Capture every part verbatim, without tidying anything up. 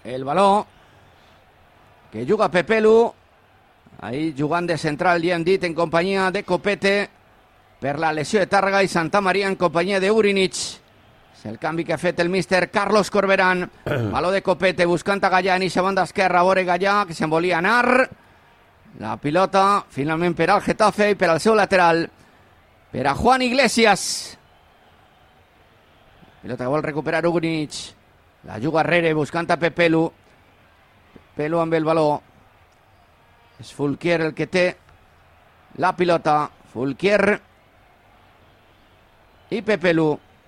el baló que juga Pepelu. Ahí jugant de central, ja hem dit, en companyia de Copete per la lesió de Tàrrega, i Santa Maria en companyia de Urinic. És el canvi que ha fet el míster Carlos Corberán. Baló de Copete buscant a Gallà en eixa banda esquerra, a veure Gallà, que se'n volia anar. La pilota finalment per al Getafe i per al seu lateral, per a Juan Iglesias. Pilota que vol recuperar Urinic. La juga Herrera buscant a Pepelu. Pepelu amb el baló. És Fulquier el que té la pilota. Fulquier i Pepelu.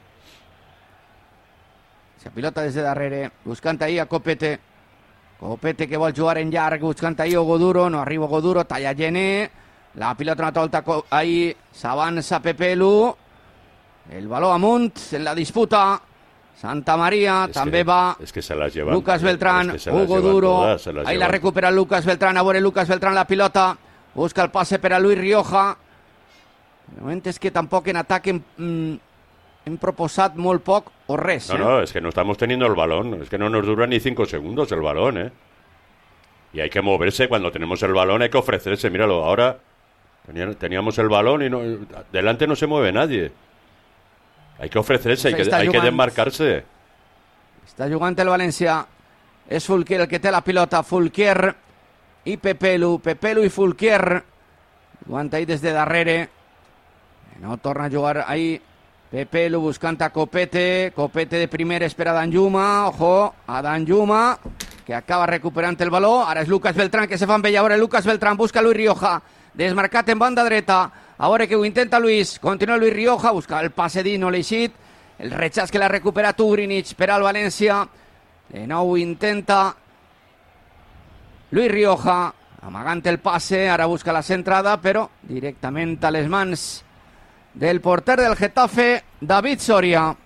La pilota des de darrere, buscant ahir a Copete. Copete que vol jugar en llarg, buscant ahir Ogoduro, no arriba Ogoduro, talla Gené. La pilota una volta ahir, s'avança Pepelu. El baló amunt en la disputa. Santa Maria, es també que, va es que se las llevan, Lucas Beltrán, es que Hugo Duro, todas, las ahí la llevan. recupera Lucas Beltrán, a veure Lucas Beltrán la pilota, busca el passe per a Luis Rioja. El moment és que tampoc en atac hem, mm, hem proposat molt poc o res. No, eh? no, es que no estamos teniendo el balón, es que no nos dura ni cinco segundos el balón, ¿eh? Y hay que moverse, cuando tenemos el balón hay que ofrecerse, míralo, ahora teníamos el balón y no, delante no se mueve nadie. Hay que ofrecerse, Pues hay, que, hay que desmarcarse. Està jugant el València. És Fulquier el que té la pilota. Fulquier i Pepelu. Pepelu i Fulquier. Jugant ahí des de darrere. No torna a jugar ahí. Pepelu buscant a Copete. Copete de primer espera a Danjuma. Ojo, a Danjuma, que acaba recuperant el baló. Ara és Lucas Beltrán que se fa amb ell. Ara Lucas Beltrán busca Luis Rioja. Desmarcat en banda dreta. A veure que ho intenta Luis. Continua Luis Rioja. Busca el passe d'I, no l'ha eixit. El rechaç que l'ha recuperat Urinic per al València. De nou intenta Luis Rioja. Amagant el passe. Ara busca la centrada, però directament a les mans del porter del Getafe, David Soria.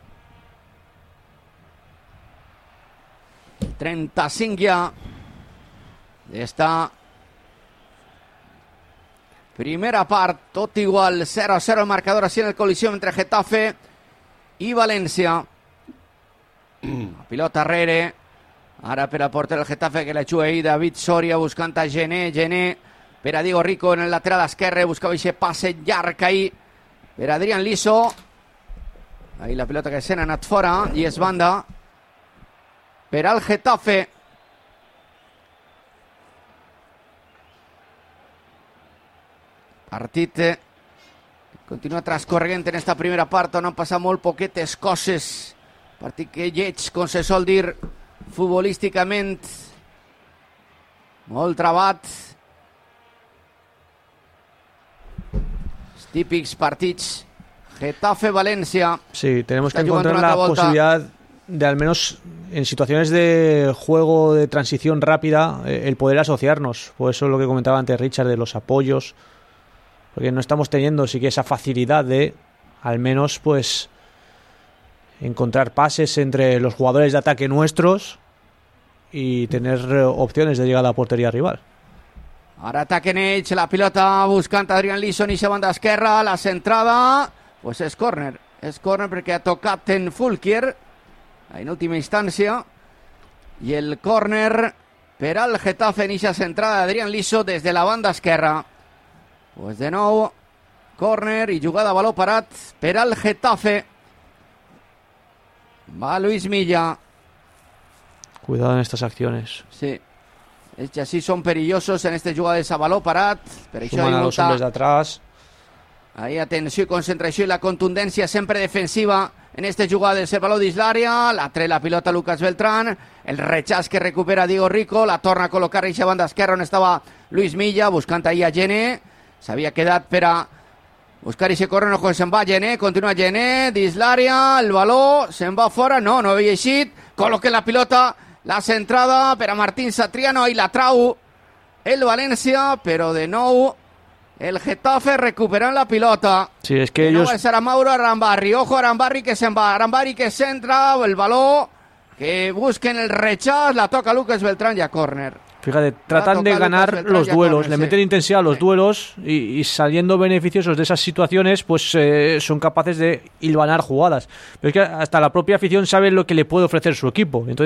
trenta-cinc ja d'esta primera part, tot igual, cero a cero el marcador així en el col·lisió entre Getafe i València. La pilota Herrera, ara per al porter del Getafe que la juga ahí David Soria buscant a Gené, Gené per a Diego Rico en el lateral esquerre, buscava aquest passe llarg ahí per a Adrián Liso. Ahí la pilota que se n'ha anat fora i és banda per al Getafe. Partit que continua transcorrent en esta primera part on han passat molt poquetes coses. Partit que lleig, com se sol dir, futbolísticament molt trabat. Els típics partits Getafe-València. Sí, tenemos Está que jugando encontrar una la volta. posibilidad de, al menos en situaciones de juego de transición rápida, eh, el poder asociarnos. Por eso lo que comentaba antes Richard de los apoyos, porque no estamos teniendo sí que esa facilidad de al menos pues encontrar pases entre los jugadores de ataque nuestros y tener eh, opciones de llegada a portería rival. Ara ataquen ells, la pilota buscant Adrián Liso en eixa banda esquerra, la centrada, pues és córner, és córner perquè ha tocat en Fulquier en última instància, i el córner per al Getafe en eixa centrada d'Adrián Liso des de la banda esquerra. Pues de nou, córner i jugada a baló parat per al Getafe. Va Luis Milla. Cuidado en estas acciones. Sí. Es que así son perillosos en este jugades a baló parat. Per això Suman hi a los molta... hombres de atrás. Ahí atenció i concentració i la contundència sempre defensiva en este jugades. El baló dins l'àrea, la tre la pilota Lucas Beltrán, el rechaç que recupera Diego Rico, la torna a col·locar a eixa banda esquerra on estava Luis Milla, buscant ahí a Gené. S'havia quedat per a buscar eixe corre, no se'n va Gené, continua Gené, dins l'àrea, el baló se'n va fora, no, no havia eixit, col·loquen la pilota, la centrada per a Martín Satriano, i la trau el València, però de nou el Getafe recuperant la pilota. Sí, es que de ellos... nou és ara Mauro Arambarri, ojo Arambarri que se'n va, Arambarri que centra, el baló que busquen el rechaç, la toca Lucas Beltrán i a córner. Fíjate, tratan de ganar los duelos, le meten intensidad a los duelos y, y saliendo beneficiosos de esas situaciones, pues eh, son capaces de hilvanar jugadas. Pero es que hasta la propia afición sabe lo que le puede ofrecer su equipo. Entonces